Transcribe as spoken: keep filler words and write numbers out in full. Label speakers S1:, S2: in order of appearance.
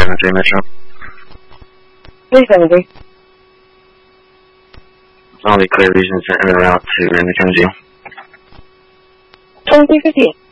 S1: seven three Metro.
S2: three seven three.
S1: I'll be clear regions en route to Raymond County Jail.
S2: twenty-three fifty-eight.